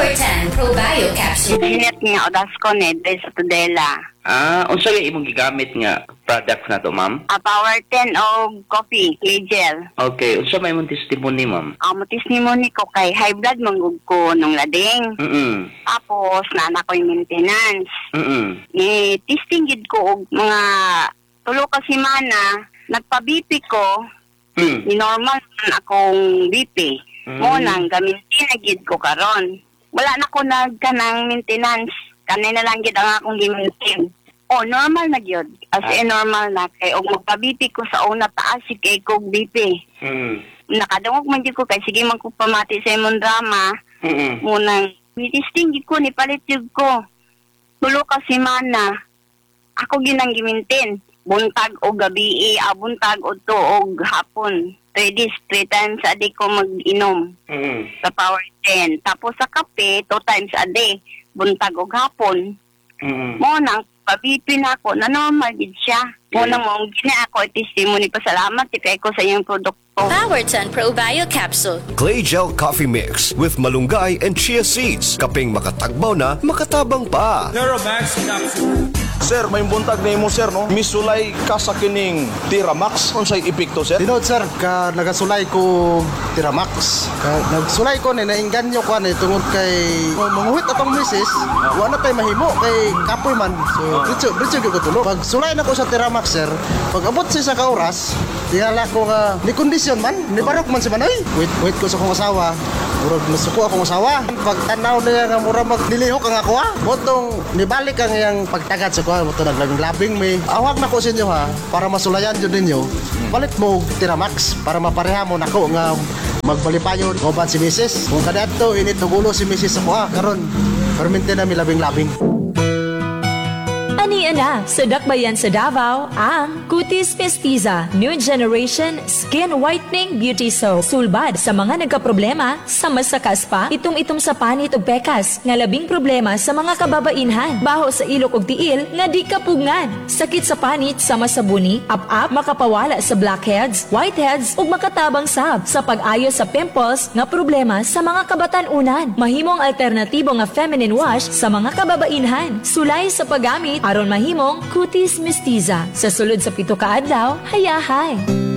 Power 10 Pro Bio Capsule. Sinet nga odas ko ni sa Tudela. Unsa yung imong gigamit nga product na to, ma'am? Power 10 o coffee, clay gel. Okay, unsa may imong testimony, ma'am? Mutis ni mo ni ko kay high blood manggug ko nung lading. Tapos nana ko yung maintenance. Testing gid ko og mga tulo ka semana, nagpa-BP ko. Ni normal man akong BP. Mo nang gaminti na gid ko karon. Wala na ko nagkanang maintenance. Kanay na lang gid ang akong gimintin. Normal na gyud. As in normal na kay og magpa-BP ko sa una taas si kay kog BP. Nakadungog man gyud ko kay sige man ko pamati sa imong drama. Munang testing gid ko ni palit gyud ko. Tulo ka semana. Ako ginang gimintin. Buntag o gabi, buntag o to o hapon. 3 days, 3 times a day ko mag-inom sa Power 10. Tapos sa kape, 2 times a day. Buntag o hapon. Mo nang pabipi na ako, na normal din siya. Mo nang mong gina ako, testimony pa salamat, tikay ko sa iyong produkto. Power 10 Pro Bio Capsule. Clay Gel Coffee Mix with malunggay and chia seeds. Kaping makatagbaw na, makatabang pa. Neuromax Capsule. Sir, may buntag na mo, sir, no? Misulay ka sa kining Tiramax. Unsay epekto, sir? Tinod, sir, nagasulay ko Tiramax. Nagsulay ko ni nainganyo ko ni tungod kay manguhit atong misis, wala tay mahimo kay kapoy man. So, diretso gyud ko tulo. Pag sulay na ko sa Tiramax, sir, pag abot siya sa kauras, tingala ko nga ni kondisyon man, ni barok man si Manoy. Wait ko sa akong asawa. Murag nasuko akong asawa. Pag tanaw niya nga mura maglilihok ang ako ha. Motong nibalik ang iyang pagtagat sa kuha. Moto naglabing may. Awag na ko sa inyo ha. Para masulayan yun ninyo. Balit mo Tiramax. Para mapareha mo nako nga magbalipayon. Koban si Mrs. Kung kada ito, init nagulo si Mrs. sa kuha. Karon, permente na may labing-labing. Ania na sa dakbayan sa Davao ang Cutis Mestiza New Generation Skin Whitening Beauty Soap. Sulbad sa mga nagkaproblema sa masakas pa, itom sa panit ug pekas, nga labing problema sa mga kababainhan, baho sa ilok ug tiil nga di kapugngan, sakit sa panit sama sa buni, up makapawala sa blackheads, whiteheads ug makatabang sab sa pag-ayo sa pimples nga problema sa mga kabatan-unan. Mahimong alternatibo nga feminine wash sa mga kababainhan. Sulay sa paggamit aron mahimong Cutis Mestiza. Sa sulod sa 7 ka adlaw, hayahay.